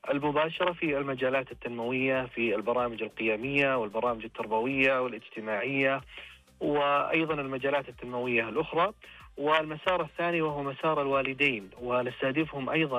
المباشرة في المجالات التنموية، في البرامج القيمية والبرامج التربوية والاجتماعية، وأيضا المجالات التنموية الأخرى. والمسار الثاني وهو مسار الوالدين، ونستهدفهم أيضا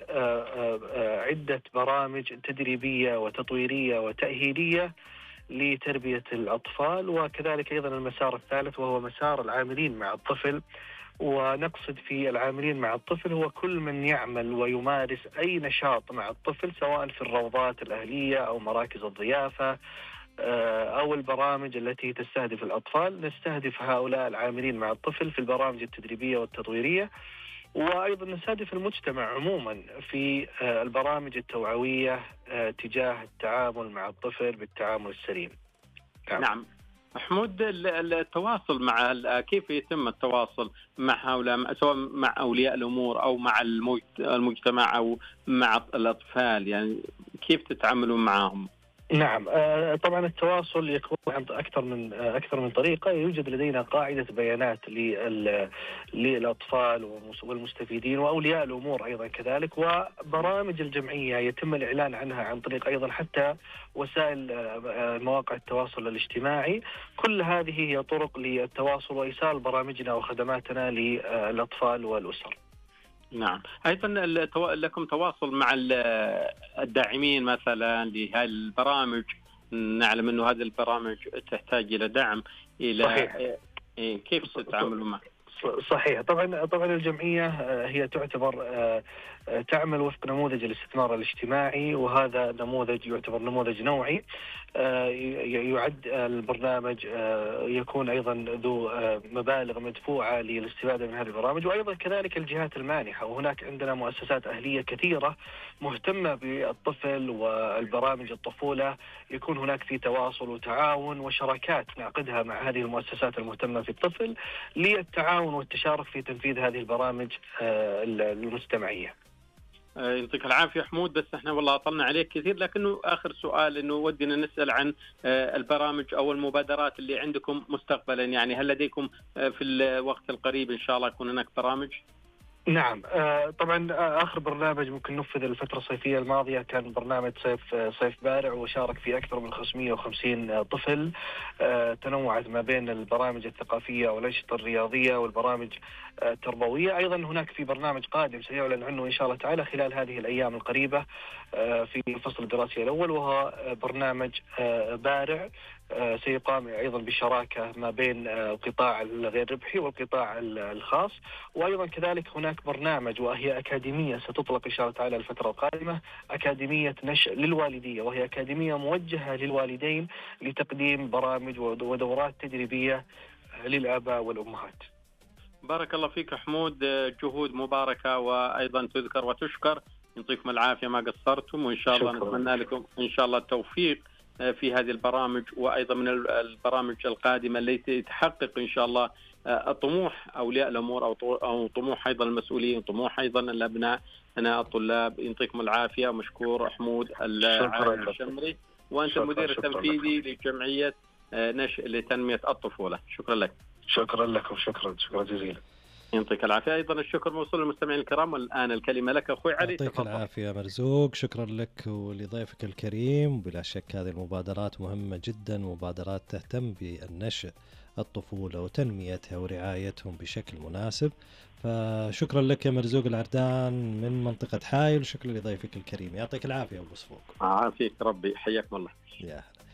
بعدة برامج تدريبية وتطويرية وتأهيلية لتربية الأطفال. وكذلك أيضا المسار الثالث وهو مسار العاملين مع الطفل. ونقصد في العاملين مع الطفل هو كل من يعمل ويمارس أي نشاط مع الطفل، سواء في الروضات الأهلية أو مراكز الضيافة أو البرامج التي تستهدف الأطفال. نستهدف هؤلاء العاملين مع الطفل في البرامج التدريبية والتطويرية. وأيضا نستهدف المجتمع عموما في البرامج التوعوية تجاه التعامل مع الطفل بالتعامل السليم. نعم محمود، التواصل مع كيف يتم التواصل مع هؤلاء، سواء مع أولياء الأمور أو مع المجتمع أو مع الأطفال، يعني كيف تتعاملون معهم؟ نعم، طبعا التواصل يكون عن أكثر من طريقة. يوجد لدينا قاعدة بيانات للأطفال والمستفيدين وأولياء الأمور أيضا كذلك، وبرامج الجمعية يتم الإعلان عنها عن طريق أيضا حتى وسائل مواقع التواصل الاجتماعي. كل هذه هي طرق للتواصل وإيصال برامجنا وخدماتنا للأطفال والأسر. نعم، أيضا لكم تواصل مع الداعمين مثلا لهذه البرامج. نعلم أنه هذه البرامج تحتاج إلى دعم، إلى صحيح. كيف تتعاملون معه؟ صحيح. طبعا الجمعية هي تعتبر تعمل وفق نموذج الاستثمار الاجتماعي، وهذا نموذج يعتبر نموذج نوعي. يعد البرنامج يكون أيضا ذو مبالغ مدفوعة للاستفادة من هذه البرامج، وأيضا كذلك الجهات المانحة. وهناك عندنا مؤسسات أهلية كثيرة مهتمة بالطفل والبرامج الطفولة. يكون هناك في تواصل وتعاون وشراكات نعقدها مع هذه المؤسسات المهتمة في الطفل للتعاون والتشارك في تنفيذ هذه البرامج المجتمعية. يعطيك العافية حمود، بس احنا والله طلنا عليك كثير، لكنه آخر سؤال انه ودنا نسأل عن البرامج او المبادرات اللي عندكم مستقبلا. يعني هل لديكم في الوقت القريب ان شاء الله يكون هناك برامج؟ نعم، طبعا آخر برنامج ممكن نفذ الفترة الصيفية الماضية كان برنامج صيف بارع، وشارك فيه أكثر من 550 طفل. تنوعت ما بين البرامج الثقافية والأنشطة الرياضية والبرامج التربوية. أيضا هناك في برنامج قادم سيعلن عنه إن شاء الله تعالى خلال هذه الأيام القريبة في الفصل الدراسي الأول، وهو برنامج بارع سيقام أيضا بشراكة ما بين القطاع الغير ربحي والقطاع الخاص. وأيضا كذلك هناك برنامج وهي أكاديمية ستطلق إن شاء الله تعالى الفترة القادمة، أكاديمية نشء للوالدية، وهي أكاديمية موجهة للوالدين لتقديم برامج ودورات تدريبية للآباء والأمهات. بارك الله فيك حمود، جهود مباركة وأيضا تذكر وتشكر. يعطيكم العافية ما قصرتم، وإن شاء الله نتمنى لكم إن شاء الله التوفيق في هذه البرامج، وأيضا من البرامج القادمة التي تحقق إن شاء الله طموح أولياء الأمور أو طموح أيضا المسؤولين، طموح أيضا الأبناء أنا الطلاب. يعطيكم العافية. مشكور حمود الشمري، وأنت المدير التنفيذي لجمعية نشء لتنمية الطفولة. شكرا لك. شكرا لكم، شكرا جزيلا. يعطيك العافية. أيضا الشكر موصول للمستمعين الكرام، والآن الكلمة لك أخوي علي. يعطيك العافية مرزوق، شكرا لك ولضيفك الكريم. بلا شك هذه المبادرات مهمة جدا، مبادرات تهتم بالنشء الطفولة وتنميتها ورعايتهم بشكل مناسب. فشكرا لك يا مرزوق العردان من منطقة حايل، وشكرا لضيفك الكريم. يعطيك العافية أبو صفوق. عافيك ربي، حياكم الله. يا هلا.